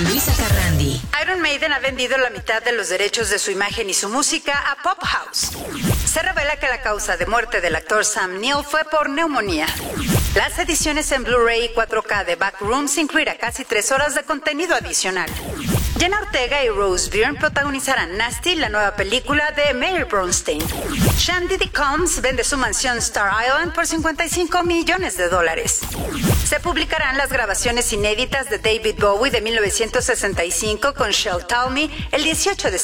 Luisa Carrandi. Iron Maiden ha vendido la mitad de los derechos de su imagen y su música a Pop House. Se revela que la causa de muerte del actor Sam Neill fue por neumonía. Las ediciones en Blu-ray y 4K de Backrooms incluirá casi 3 horas de contenido adicional. Jenna Ortega y Rose Byrne protagonizarán Nasty, la nueva película de Mary Bronstein. Sean Diddy Combs vende su mansión Star Island por $55 millones. Se publicarán las grabaciones inéditas de David Bowie de 1965 con Shel Talmy el 18 de